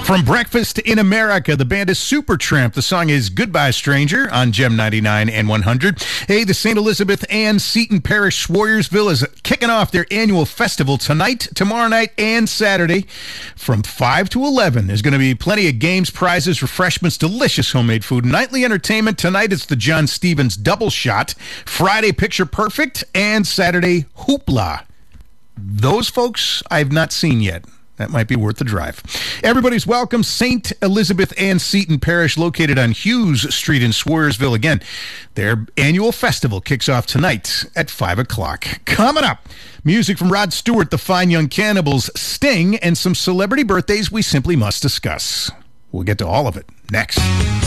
From Breakfast in America, the band is Supertramp. The song is Goodbye Stranger on Gem 99 and 100. Hey, the St. Elizabeth Ann Seton Parish Swoyersville is kicking off their annual festival tonight, tomorrow night, and Saturday from 5 to 11. There's going to be plenty of games, prizes, refreshments, delicious homemade food, nightly entertainment. Tonight it's the John Stevens Double Shot, Friday Picture Perfect, and Saturday Hoopla. Those folks I've not seen yet. That might be worth the drive. Everybody's welcome. St. Elizabeth Ann Seton Parish, located on Hughes Street in Swoyersville. Again, their annual festival kicks off tonight at 5 o'clock. Coming up, music from Rod Stewart, the Fine Young Cannibals, Sting, and some celebrity birthdays we simply must discuss. We'll get to all of it next.